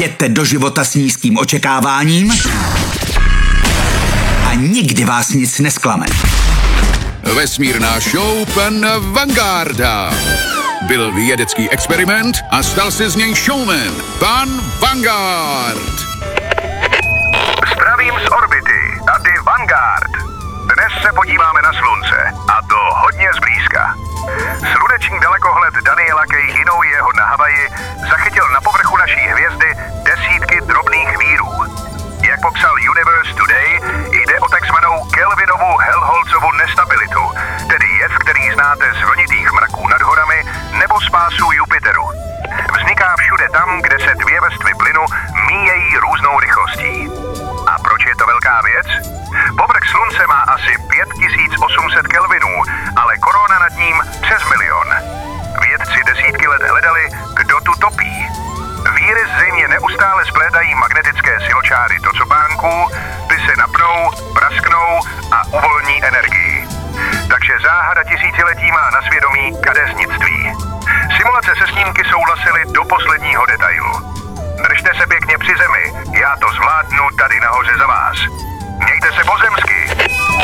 Jděte do života s nízkým očekáváním a nikdy vás nic nesklame. Vesmírná show pan Vangarda. Byl vědecký experiment a stal se z něj showman, pan Vanguard. Zdravím z orbity, tady Vanguard. Dnes se podíváme na slunce, a to hodně zblízka. Sluneční dalekohled Daniela K. Inouyeho na Havaji zachytil na povrchu naší hvězdy desítky drobných vírů. Jak popsal Universe Today, jde o takzvanou Kelvinovu Helmholtzovu nestabilitu, tedy jev, který znáte z vlnitých mraků nad horami nebo z pásu Jupiteru. Vzniká všude tam, kde se dvě vrstvy plynu míjejí různou rychlostí. A proč je to velká věc? Povrch slunce má asi 5800 kelvinů, ale korona nad ním přes 1 000 000. Vědci desítky let hledali, kdo tu topí. Víry zřejmě neustále splétají magnetické siločáry tocopánků, ty se napnou, prasknou a uvolní energii. Takže záhada tisíciletí má na svědomí kadeřnictví. Simulace se snímky souhlasily do posledního detailu.